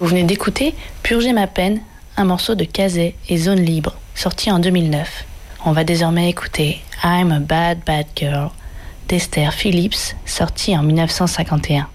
Vous venez d'écouter Purger ma peine, un morceau de Kazé et Zone Libre, sorti en 2009. On va désormais écouter I'm a Bad Bad Girl d'Esther Phillips, sorti en 1951.